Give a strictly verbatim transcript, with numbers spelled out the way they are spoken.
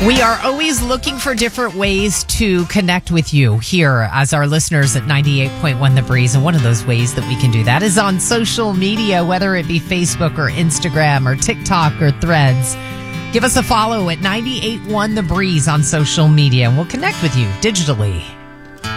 We are always looking for different ways to connect with you here as our listeners at ninety-eight point one The Breeze. And one of those ways that we can do that is on social media, whether it be Facebook or Instagram or TikTok or Threads. Give us a follow at ninety-eight point one The Breeze on social media and we'll connect with you digitally.